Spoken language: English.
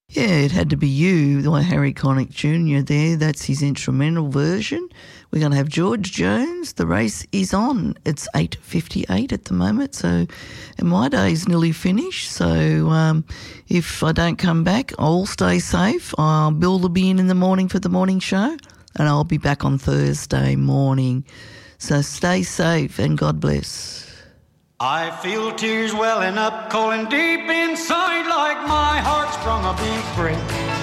Yeah, it had to be you, the Harry Connick Jr. there. That's his instrumental version. We're going to have George Jones. The race is on. It's 8:58 at the moment, so and my day's nearly finished. So if I don't come back, I'll stay safe. Bill will be in the morning for the morning show, and I'll be back on Thursday morning. So stay safe and God bless. I feel tears welling up, cold and deep inside, like my heart's sprung a big break.